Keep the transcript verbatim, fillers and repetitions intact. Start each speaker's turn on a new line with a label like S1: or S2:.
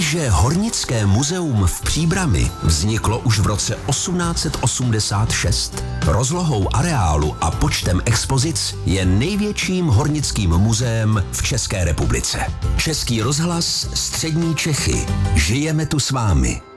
S1: že Hornické muzeum v Příbrami vzniklo už v roce osmnáct set osmdesát šest? Rozlohou areálu a počtem expozic je největším hornickým muzeem v České republice. Český rozhlas Střední Čechy. Žijeme tu s vámi.